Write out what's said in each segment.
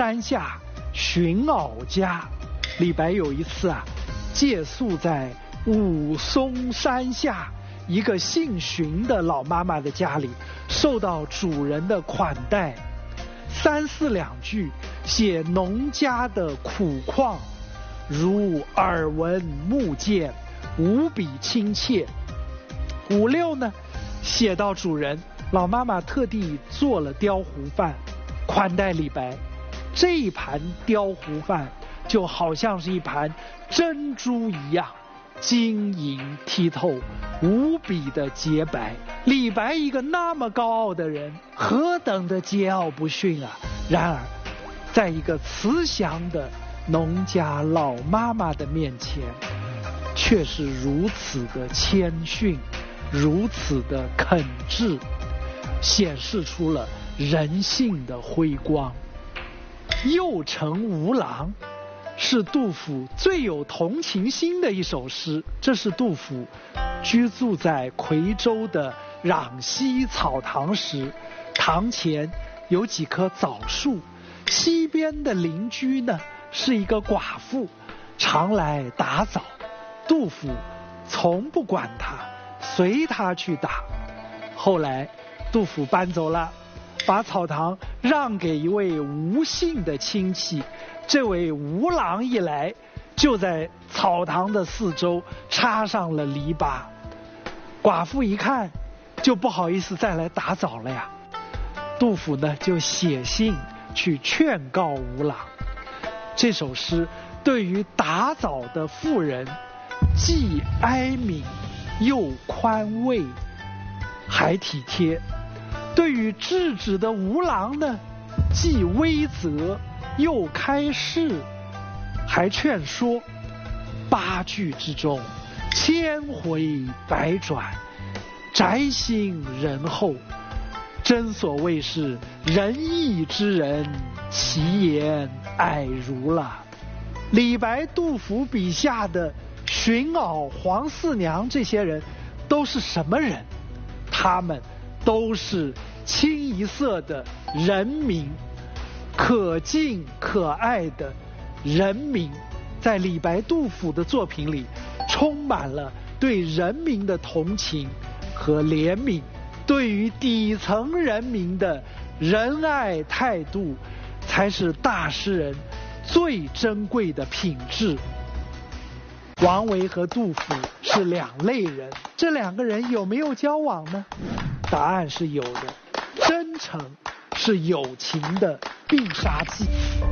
山下荀媪家。李白有一次借宿在武松山下一个姓荀的老妈妈的家里，受到主人的款待，三四两句写农家的苦况，如耳闻目见，无比亲切。五六呢，写到主人老妈妈特地做了雕糊饭款待李白，这一盘雕糊饭就好像是一盘珍珠一样，晶莹剔透，无比的洁白。李白一个那么高傲的人，何等的桀骜不驯啊！然而在一个慈祥的农家老妈妈的面前，却是如此的谦逊，如此的恳挚，显示出了人性的辉光。右丞吴郎是杜甫最有同情心的一首诗。这是杜甫居住在夔州的壤溪草堂时，堂前有几棵枣树，西边的邻居呢是一个寡妇，常来打枣。杜甫从不管他，随他去打。后来杜甫搬走了，把草堂让给一位吴姓的亲戚。这位吴郎一来，就在草堂的四周插上了篱笆。寡妇一看，就不好意思再来打枣了呀。杜甫呢，就写信去劝告吴郎。这首诗对于打枣的妇人，既哀悯又宽慰，还体贴；对于制止的吴郎呢，既威责又开示，还劝说。八句之中，千回百转，宅心仁厚，真所谓是仁义之人，其言蔼如了。李白、杜甫笔下的荀媪、黄四娘这些人都是什么人？他们都是清一色的人民，可敬可爱的人民。在李白、杜甫的作品里，充满了对人民的同情和怜悯，对于底层人民的仁爱态度，才是大诗人最珍贵的品质。王维和杜甫是两类人，这两个人有没有交往呢？答案是有的。真诚是友情的必杀技。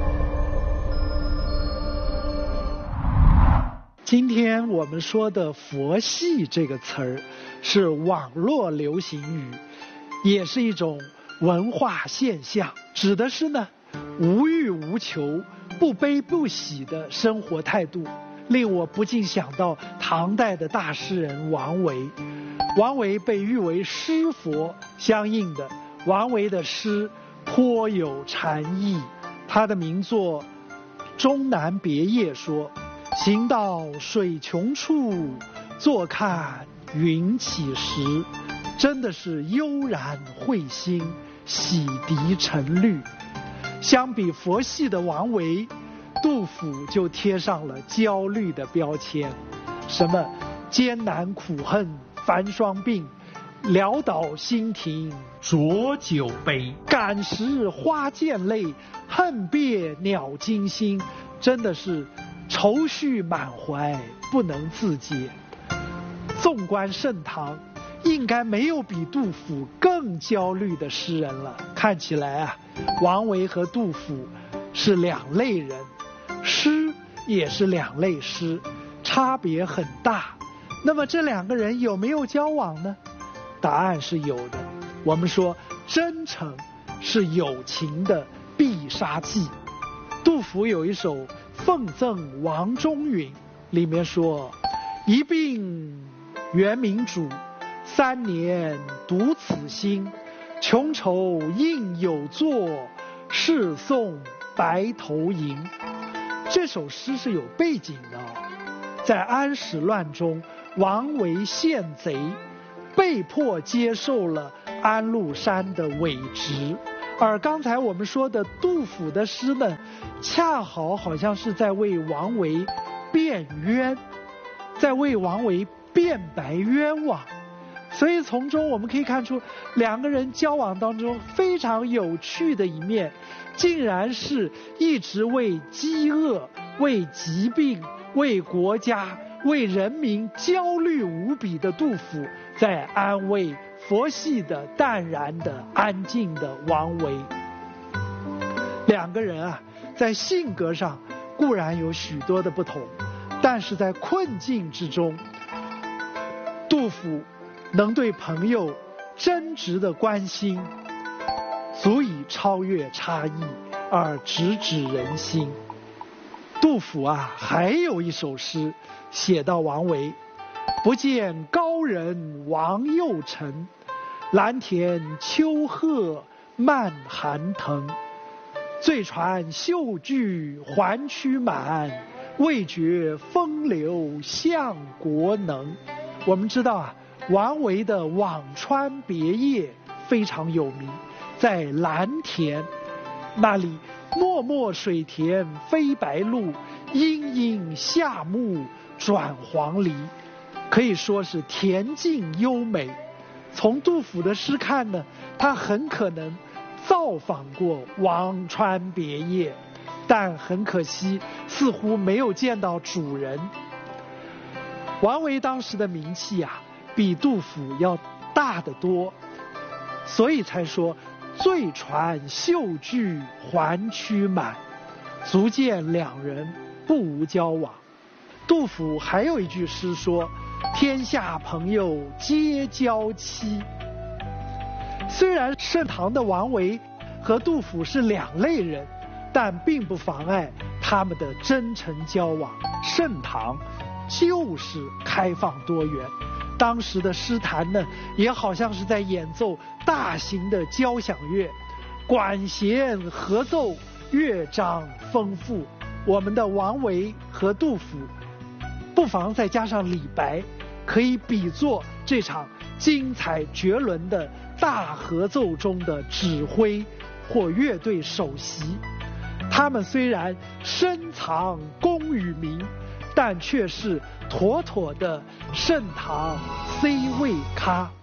今天我们说的佛系这个词儿是网络流行语，也是一种文化现象，指的是呢无欲无求、不悲不喜的生活态度。令我不禁想到唐代的大诗人王维。王维被誉为诗佛，相应的王维的诗颇有禅意。他的名作《终南别业》说：行到水穷处，坐看云起时。真的是悠然会心，洗涤沉虑。相比佛系的王维，杜甫就贴上了焦虑的标签。什么艰难苦恨繁霜鬓，潦倒新停浊酒杯，感时花溅泪，恨别鸟惊心。真的是愁绪满怀，不能自解。纵观盛唐，应该没有比杜甫更焦虑的诗人了。看起来王维和杜甫是两类人，诗也是两类诗，差别很大。那么这两个人有没有交往呢？答案是有的。我们说真诚是友情的必杀技。杜甫有一首《奉赠王中允》，里面说：一病原明主，3年独此心。穷愁应有作，试送白头吟。这首诗是有背景的在安史乱中，王维献贼，被迫接受了安禄山的伪职， 而刚才我们说的杜甫的诗呢，恰好像是在为王维辩冤，在为王维辩白冤枉。所以从中我们可以看出，两个人交往当中非常有趣的一面，竟然是一直为饥饿、为疾病、为国家、为人民焦虑无比的杜甫，在安慰佛系的、淡然的、安静的王维。两个人啊，在性格上固然有许多的不同，但是在困境之中，杜甫能对朋友真挚的关心，足以超越差异而直指人心。杜甫啊，还有一首诗写到王维：不见高人王又成，蓝田秋壑漫寒藤。醉船秀具还驱满，未觉风流向国能。我们知道啊，王维的《辋川别业》非常有名，在蓝田那里，漠漠水田飞白鹭，阴阴夏木转黄鹂，可以说是恬静优美。从杜甫的诗看呢，他很可能造访过辋川别业，但很可惜，似乎没有见到主人。王维当时的名气啊，比杜甫要大得多，所以才说醉船秀具还驱满，足见两人不无交往。杜甫还有一句诗说：天下朋友皆交期。虽然盛唐的王维和杜甫是两类人，但并不妨碍他们的真诚交往。盛唐就是开放多元，当时的诗坛呢，也好像是在演奏大型的交响乐，管弦合奏，乐章丰富。我们的王维和杜甫，不妨再加上李白，可以比作这场精彩绝伦的大合奏中的指挥或乐队首席。他们虽然深藏功与名，但却是妥妥的盛唐 C 位咖。